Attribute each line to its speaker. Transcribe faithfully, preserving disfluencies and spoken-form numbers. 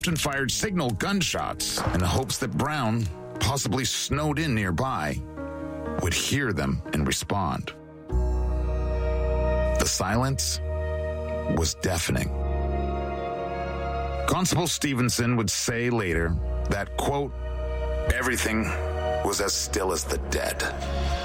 Speaker 1: often fired signal gunshots in the hopes that Brown, possibly snowed in nearby, would hear them and respond. The silence was deafening. Constable Stevenson would say later that, quote, everything was as still as the dead.